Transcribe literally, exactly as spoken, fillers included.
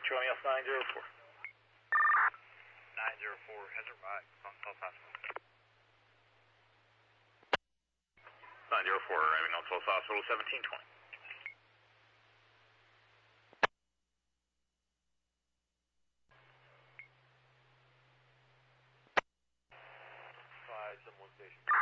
Show me else nine zero four. nine zero four, heads are back, Tulsa Hospital. nine zero four, arriving on Tulsa Hospital, seventeen twenty. five seven one station.